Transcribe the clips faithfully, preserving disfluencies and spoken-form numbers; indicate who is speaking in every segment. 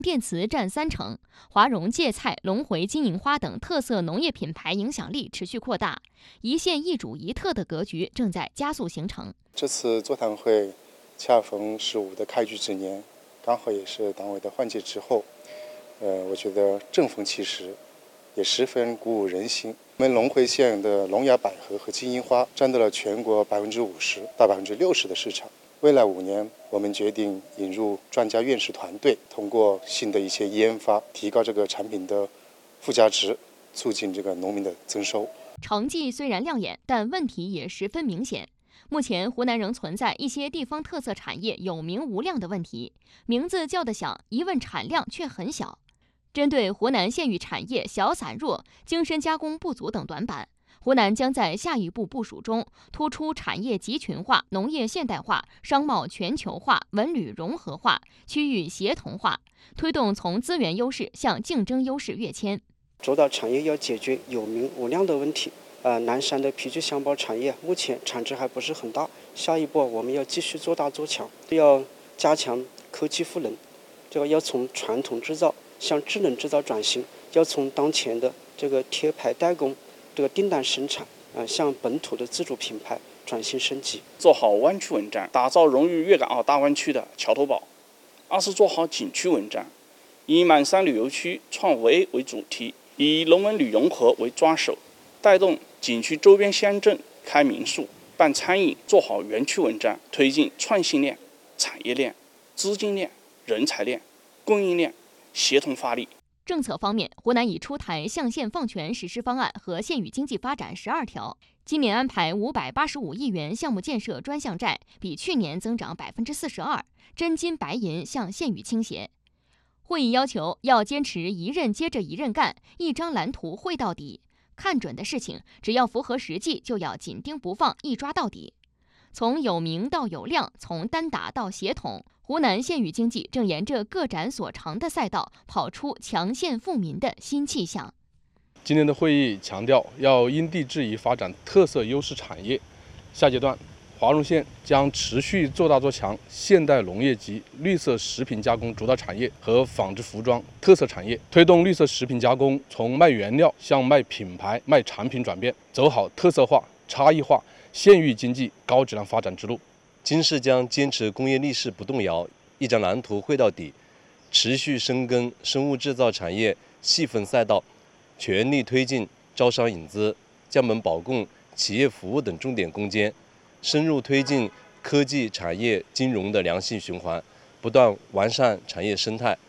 Speaker 1: 电瓷占三成，华荣芥菜、龙回金银花等特色农业品牌影响力持续扩大，一县一主一特的格局正在加速形成。
Speaker 2: 这次座谈会恰逢十五的开局之年，刚好也是党委的换届之后，呃，我觉得正逢其时，也十分鼓舞人心。我们龙回县的龙牙百合和金银花占到了全国百分之五十到百分之六十的市场。未来五年，我们决定引入专家院士团队，通过新的一些研发，提高这个产品的附加值，促进这个农民的增收。
Speaker 1: 成绩虽然亮眼，但问题也十分明显。目前，湖南仍存在一些地方特色产业有名无量的问题，名字叫得响，一问产量却很小。针对湖南县域产业小散弱、精深加工不足等短板，湖南将在下一步部署中突出产业集群化、农业现代化、商贸全球化、文旅融合化、区域协同化，推动从资源优势向竞争优势跃迁。
Speaker 3: 主导产业要解决有名无量的问题。呃，南山的皮具箱包产业目前产值还不是很大，下一步我们要继续做大做强，要加强科技赋能，这个要从传统制造向智能制造转型，要从当前的这个贴牌代工这个订单生产，呃，向本土的自主品牌转型升级，
Speaker 4: 做好湾区文战，打造融入粤港澳大湾区的桥头堡；二是做好景区文战，以满山旅游区创维为主题，以龙文旅融合为抓手，带动景区周边乡镇开民宿、办餐饮，做好园区文战，推进创新链、产业链、资金链、人才链、供应链协同发力。
Speaker 1: 政策方面，湖南已出台向县放权实施方案和县域经济发展十二条，今年安排五百八十五亿元项目建设专项债，比去年增长百分之四十二，真金白银向县域倾斜。会议要求要坚持一任接着一任干，一张蓝图绘到底，看准的事情只要符合实际，就要紧盯不放，一抓到底。从有名到有量，从单打到协同，湖南县域经济正沿着各展所长的赛道，跑出强县富民的新气象。
Speaker 5: 今年的会议强调要因地制宜发展特色优势产业。下阶段，华容县将持续做大做强现代农业及绿色食品加工主导产业和纺织服装特色产业，推动绿色食品加工从卖原料向卖品牌、卖产品转变，走好特色化、差异化县域经济高质量发展之路。
Speaker 6: 经市将坚持工业立式不动摇，一张蓝图绘到底，持续深耕生物制造产业细分赛道，全力推进招商引资、降本保供、企业服务等重点攻坚，深入推进科技产业金融的良性循环，不断完善产业生态。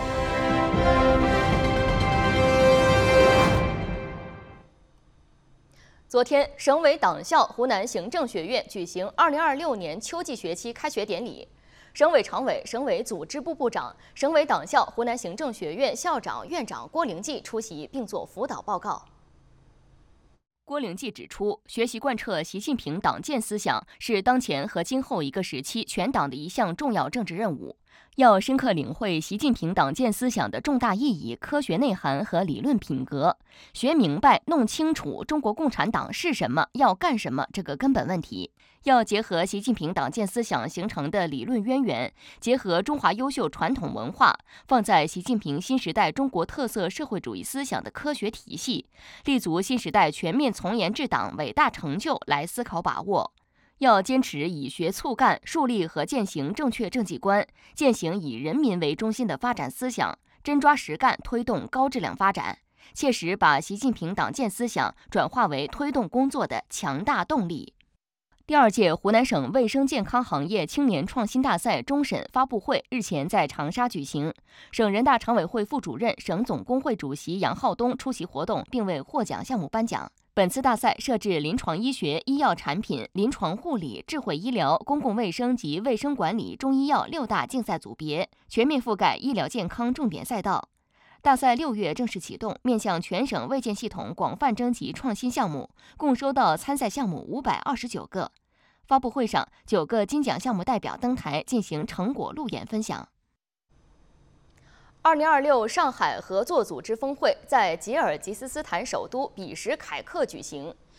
Speaker 1: 昨天，省委党校湖南行政学院举行二零二六年秋季学期开学典礼。省委常委、省委组织部部长、省委党校湖南行政学院校长、院长郭灵济出席并作辅导报告。郭灵济指出，学习贯彻习近平党建思想是当前和今后一个时期全党的一项重要政治任务。要深刻领会习近平党建思想的重大意义、科学内涵和理论品格，学明白、弄清楚中国共产党是什么、要干什么这个根本问题。要结合习近平党建思想形成的理论渊源，结合中华优秀传统文化，放在习近平新时代中国特色社会主义思想的科学体系，立足新时代全面从严治党伟大成就来思考把握。要坚持以学促干，树立和践行正确政绩观，践行以人民为中心的发展思想，真抓实干推动高质量发展，切实把习近平党建思想转化为推动工作的强大动力。第二届湖南省卫生健康行业青年创新大赛终审发布会日前在长沙举行，省人大常委会副主任、省总工会主席杨浩东出席活动，并为获奖项目颁奖。本次大赛设置临床医学、医药产品、临床护理、智慧医疗、公共卫生及卫生管理、中医药六大竞赛组别，全面覆盖医疗健康重点赛道。大赛六月正式启动，面向全省卫健系统广泛征集创新项目，共收到参赛项目五百二十九个。发布会上，九个金奖项目代表登台进行成果路演分享。二零二六上海合作组织峰会在吉尔吉斯斯坦首都比什凯克举行。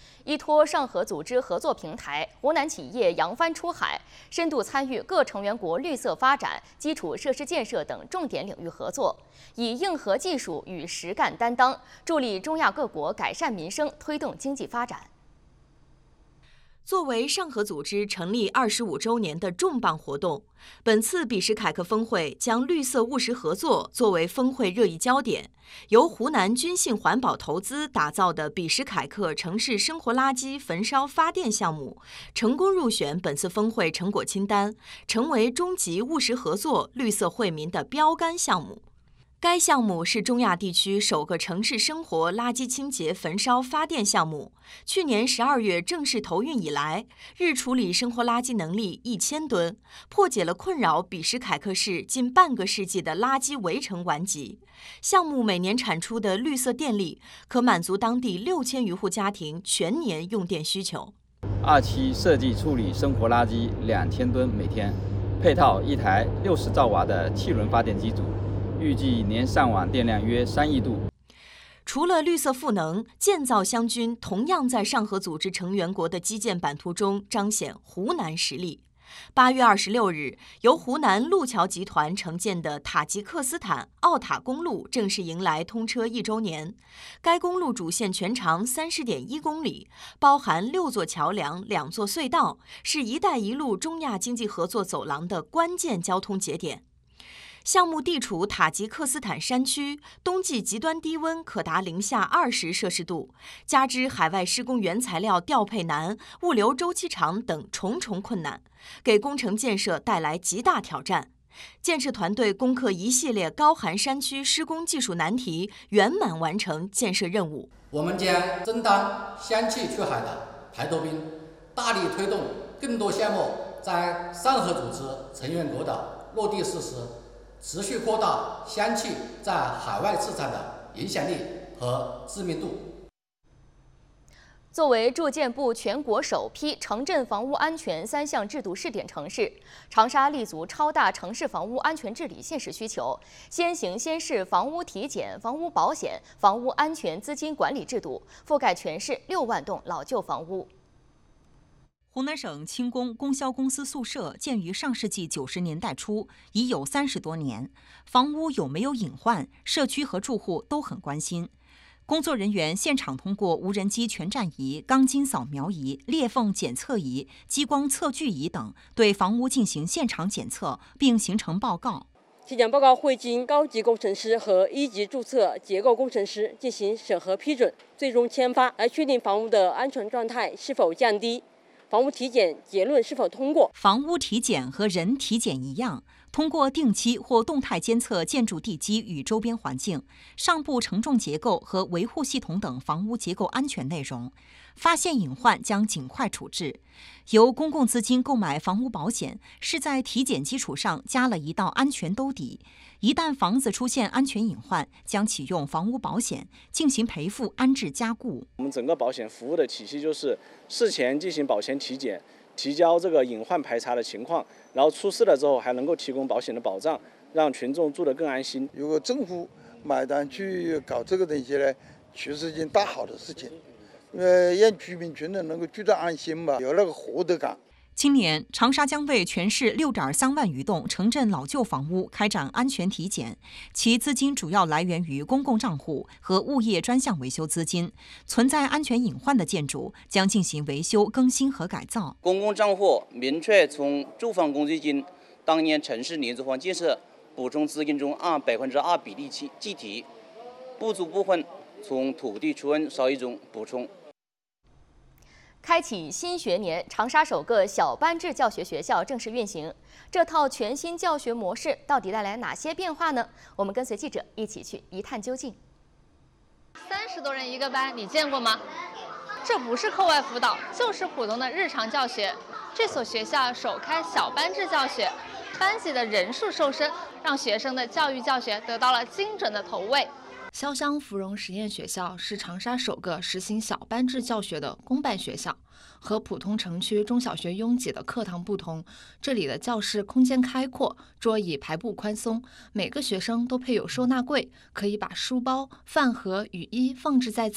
Speaker 1: 依托上合组织合作平台，湖南企业扬帆出海，深度参与各成员国绿色发展、基础设施建设等重点领域合作，以硬核技术与实干担当，助力中亚各国改善民生、推动经济发展。
Speaker 7: 作为上合组织成立二十五周年的重磅活动，本次比什凯克峰会将绿色务实合作作为峰会热议焦点。由湖南军信环保投资打造的比什凯克城市生活垃圾焚烧发电项目，成功入选本次峰会成果清单，成为中级务实合作绿色惠民的标杆项目。该项目是中亚地区首个城市生活垃圾清洁焚烧发电项目。去年十二月正式投运以来，日处理生活垃圾能力一千吨，破解了困扰比什凯克市近半个世纪的垃圾围城顽疾。项目每年产出的绿色电力可满足当地六千余户家庭全年用电需求。
Speaker 8: 二期设计处理生活垃圾两千吨每天，配套一台六十兆瓦的气轮发电机组。预计年上网电量约三亿度。
Speaker 7: 除了绿色赋能，建造湘军同样在上合组织成员国的基建版图中彰显湖南实力。八月二十六日，由湖南路桥集团承建的塔吉克斯坦奥塔公路正式迎来通车一周年。该公路主线全长三十点一公里，包含六座桥梁、两座隧道，是一带一路中亚经济合作走廊的关键交通节点。项目地处塔吉克斯坦山区，冬季极端低温可达零下二十摄氏度，加之海外施工原材料调配难、物流周期长等重重困难，给工程建设带来极大挑战。建设团队攻克一系列高寒山区施工技术难题，圆满完成建设任务。
Speaker 9: 我们将争当香气出海的排头兵，大力推动更多项目在上合组织成员国的落地实施，持续扩大香气在海外市场的影响力和知名度。
Speaker 1: 作为住建部全国首批城镇房屋安全三项制度试点城市，长沙立足超大城市房屋安全治理现实需求，先行先试房屋体检、房屋保险、房屋安全资金管理制度，覆盖全市六万栋老旧房屋。
Speaker 10: 湖南省轻工供销公司宿舍建于上世纪九十年代初，已有三十多年。房屋有没有隐患，社区和住户都很关心。工作人员现场通过无人机全站仪、钢筋扫描仪、裂缝检测仪、激光测距仪等，对房屋进行现场检测，并形成报告。
Speaker 11: 体检报告会经高级工程师和一级注册结构工程师进行审核批准，最终签发，来确定房屋的安全状态是否降低。房屋体检结论是否通过？
Speaker 10: 房屋体检和人体检一样，通过定期或动态监测建筑地基与周边环境、上部承重结构和维护系统等房屋结构安全内容，发现隐患将尽快处置。由公共资金购买房屋保险，是在体检基础上加了一道安全兜底。一旦房子出现安全隐患，将启用房屋保险进行赔付、安置、加固。
Speaker 4: 我们整个保险服务的体系就是事前进行保险体检，提交这个隐患排查的情况，然后出事了之后还能够提供保险的保障，让群众住得更安心。
Speaker 12: 如果政府买单去搞这个东西呢，确实是一件大好的事情，因为让居民群众能够住得安心嘛，有那个获得感。
Speaker 10: 今年，长沙将为全市六点三万余栋城镇老旧房屋开展安全体检，其资金主要来源于公共账户和物业专项维修资金。存在安全隐患的建筑将进行维修、更新和改造。
Speaker 13: 公共账户明确从住房公积金当年城市廉租房建设补充资金中按百分之二比例计计提，不足部分从土地出问收益中补充。
Speaker 1: 开启新学年，长沙首个小班制教学学校正式运行。这套全新教学模式到底带来哪些变化呢？我们跟随记者一起去一探究竟。
Speaker 14: 三十多人一个班，你见过吗？这不是课外辅导，就是普通的日常教学。这所学校首开小班制教学，班级的人数瘦身，让学生的教育教学得到了精准的投喂。
Speaker 15: 潇湘芙蓉实验学校是长沙首个实行小班制教学的公办学校。和普通城区中小学拥挤的课堂不同，这里的教室空间开阔，桌椅排布宽松，每个学生都配有收纳柜，可以把书包、饭盒、雨衣放置在此。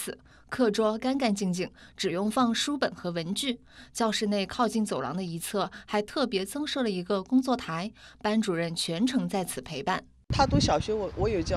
Speaker 15: 课桌干干净净，只用放书本和文具。教室内靠近走廊的一侧还特别增设了一个工作台，班主任全程在此陪伴。
Speaker 16: 他读小学，我我有教